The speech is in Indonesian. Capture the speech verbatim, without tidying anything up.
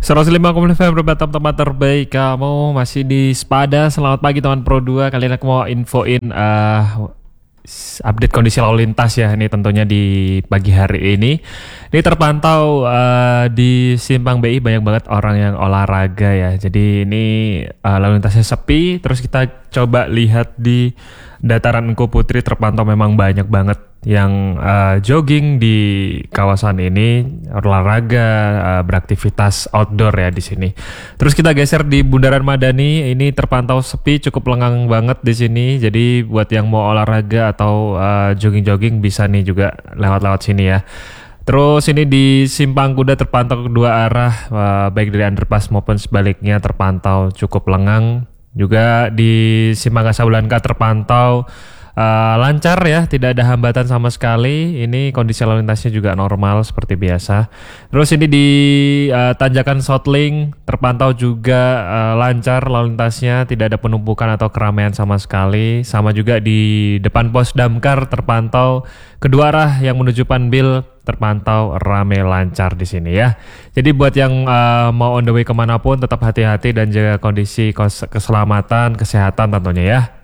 seratus lima koma enam F M tempat terbaik kamu masih di Spada. Selamat pagi teman Pro dua. Kali ini aku mau infoin uh, update kondisi lalu lintas ya. Ini tentunya di pagi hari ini. Ini terpantau uh, di Simpang B I banyak banget orang yang olahraga ya. Jadi ini uh, lalu lintasnya sepi. Terus kita coba lihat di Dataran Engku Putri terpantau memang banyak banget yang uh, jogging di kawasan ini, olahraga, uh, beraktivitas outdoor ya di sini. Terus kita geser di Bundaran Madani, ini terpantau sepi, cukup lengang banget di sini. Jadi buat yang mau olahraga atau uh, jogging-jogging bisa nih juga lewat-lewat sini ya. Terus ini di Simpang Kuda terpantau kedua arah, uh, baik dari underpass maupun sebaliknya terpantau cukup lengang. Juga di Simpang Kasablanka terpantau uh, lancar ya, tidak ada hambatan sama sekali. Ini kondisi lalu lintasnya juga normal seperti biasa. Terus ini di uh, Tanjakan Soutling terpantau juga uh, lancar lalu lintasnya, tidak ada penumpukan atau keramaian sama sekali. Sama juga di depan pos Damkar terpantau kedua arah yang menuju Panbil terpantau rame lancar di sini ya. Jadi buat yang uh, mau on the way kemanapun tetap hati-hati dan jaga kondisi keselamatan, kesehatan tentunya ya.